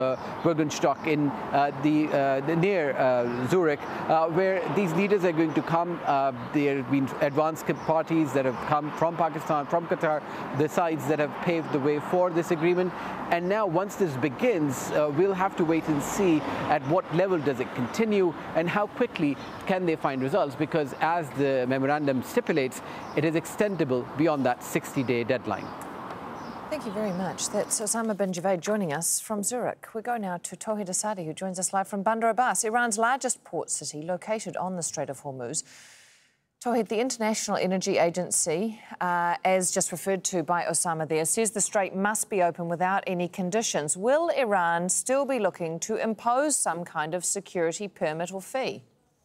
Bürgenstock in the near Zurich, where these leaders are going to come. There have been advanced parties that have come from Pakistan, from Qatar, the sides that have paved the way for this agreement. And now, once this begins, we'll have to wait and see at what level does it continue and how quickly can they find results, because as the memorandum stipulates, it is extendable beyond that 60-day deadline. Thank you very much. That's Osama bin Javaid joining us from Zurich. We go now to Tawhid Asadi, who joins us live from Bandar Abbas, Iran's largest port city located on the Strait of Hormuz. Tawhid, the International Energy Agency, as just referred to by Osama there, says the strait must be open without any conditions. Will Iran still be looking to impose some kind of security permit or fee?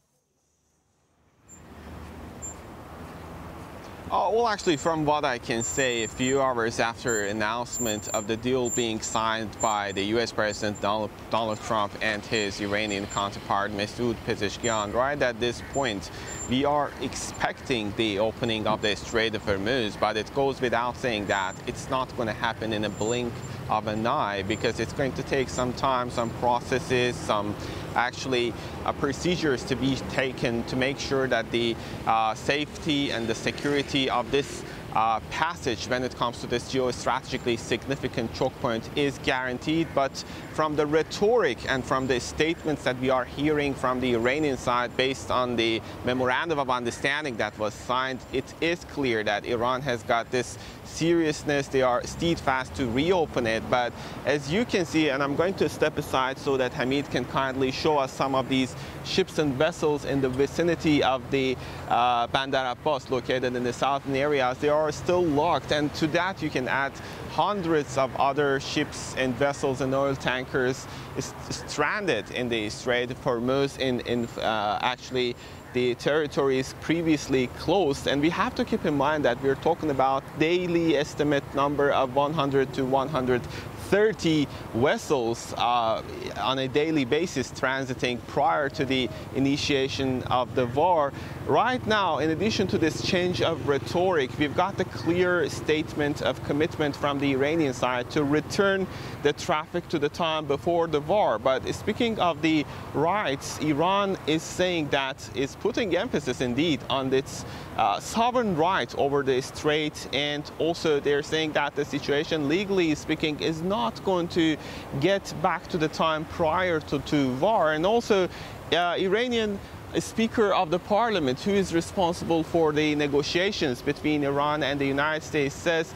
Well, actually, from what I can say, a few hours after announcement of the deal being signed by the U.S. President Donald Trump and his Iranian counterpart, Masoud Pezeshkian, right at this point, we are expecting the opening of the Strait of Hormuz, but it goes without saying that it's not going to happen in a blink of an eye, because it's going to take some time, some processes, some actually procedures to be taken to make sure that the safety and the security of this passage when it comes to this geostrategically significant choke point is guaranteed. But from the rhetoric and from the statements that we are hearing from the Iranian side based on the memorandum of understanding that was signed, it is clear that Iran has got this seriousness. They are steadfast to reopen it. But as you can see, and I'm going to step aside so that Hamid can kindly show us some of these ships and vessels in the vicinity of the Bandar Abbas located in the southern areas, they are still locked, and to that you can add hundreds of other ships and vessels and oil tankers stranded in the Strait of Hormuz in actually the territories previously closed. And we have to keep in mind that we're talking about daily estimate number of 100 to 130 vessels on a daily basis transiting prior to the initiation of the war. Right now, in addition to this change of rhetoric, we've got the clear statement of commitment from the Iranian side to return the traffic to the time before the war. But speaking of the rights, Iran is saying that is putting emphasis indeed on its sovereign right over the strait, and also they're saying that the situation, legally speaking, is not going to get back to the time prior to war. And also Iranian Speaker of the Parliament, who is responsible for the negotiations between Iran and the United States, says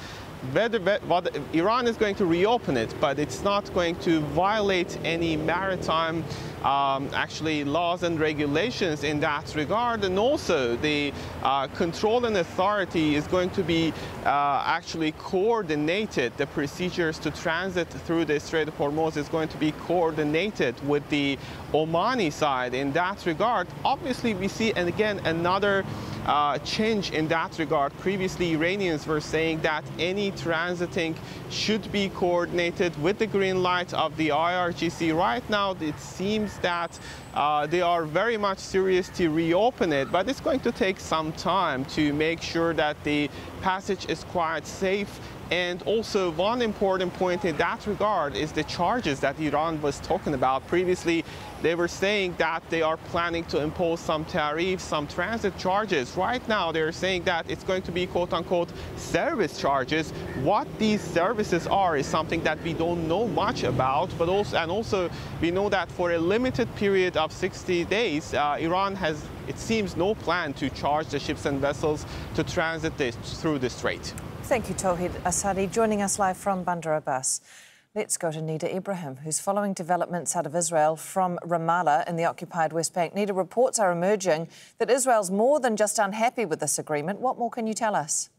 Iran is going to reopen it, but it's not going to violate any maritime actually laws and regulations in that regard. And also the control and authority is going to be actually coordinated. The procedures to transit through the Strait of Hormuz is going to be coordinated with the Omani side in that regard. Obviously, we see, and again, another change in that regard. Previously, Iranians were saying that any transiting should be coordinated with the green light of the IRGC. Right now, it seems that they are very much serious to reopen it, but it's going to take some time to make sure that the passage is quite safe. And also, one important point in that regard is the charges that Iran was talking about. Previously, they were saying that they are planning to impose some tariffs, some transit charges. Right now, they're saying that it's going to be quote-unquote service charges. What these services are is something that we don't know much about, but also we know that for a limited period of 60 days, Iran has, it seems, no plan to charge the ships and vessels to transit through the strait. Thank you, Tawhid Asadi, joining us live from Bandar Abbas. Let's go to Nida Ibrahim, who's following developments out of Israel from Ramallah in the occupied West Bank. Nida, reports are emerging that Israel's more than just unhappy with this agreement. What more can you tell us?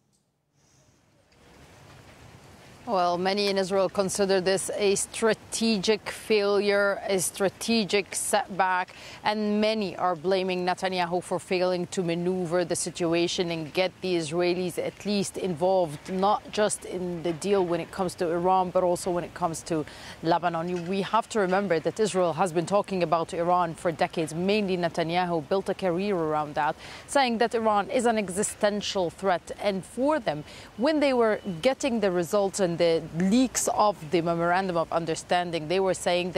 Well, many in Israel consider this a strategic failure, a strategic setback, and many are blaming Netanyahu for failing to maneuver the situation and get the Israelis at least involved, not just in the deal when it comes to Iran, but also when it comes to Lebanon. We have to remember that Israel has been talking about Iran for decades. Mainly Netanyahu built a career around that, saying that Iran is an existential threat. And for them, when they were getting the results and the leaks of the memorandum of understanding, they were saying that